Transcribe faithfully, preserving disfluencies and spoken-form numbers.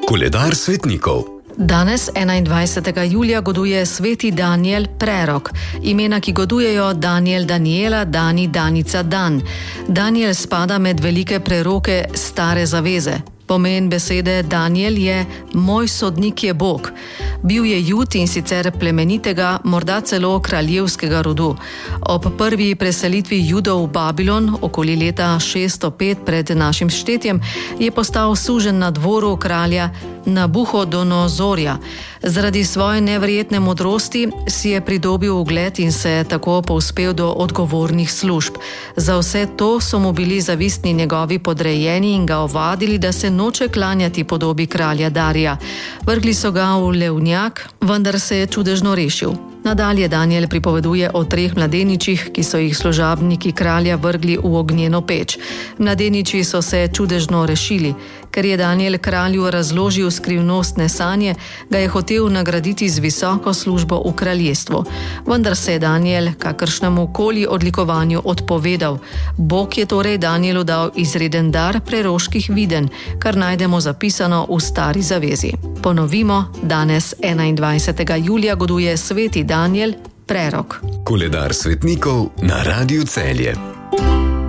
Koledar svetnikov. Danes, enaindvajsetega julija, goduje sveti Danijel Prerok. Imena, ki godujejo: Danijel, Danijela, Dani, Danica, Dan. Danijel spada med velike preroke Stare zaveze. Pomen besede Danijel je: moj sodnik je Bog. Bil je Jud, in sicer plemenitega, morda celo kraljevskega rodu. Ob prvi preselitvi Judov v Babilon, okoli leta šeststo pet pred našim štetjem, je postal suženj na dvoru kralja Nabuhodonozorja. Zaradi svoje neverjetne modrosti si je pridobil ugled in se tako povzpel do odgovornih služb. Za vse to so mu bili zavistni njegovi podrejeni in ga ovadili, da se noče klanjati podobi kralja Darija. Vrgli so ga v levnjak, vendar se je čudežno rešil. Nadalje Danijel pripoveduje o treh mladeničih, ki so jih služabniki kralja vrgli v ognjeno peč. Mladeniči so se čudežno rešili. Ker je Danijel kralju razložil skrivnostne sanje, ga je hotel nagraditi z visoko službo v kraljestvu. Vendar se je Danijel kakršnemu koli odlikovanju odpovedal. Bog je torej Danijelu dal izreden dar preroških videnj, kar najdemo zapisano v Stari zavezi. Ponovimo, danes, enaindvajsetega julija, goduje sveti Danijel Prerok. Koledar svetnikov na Radiu Celje.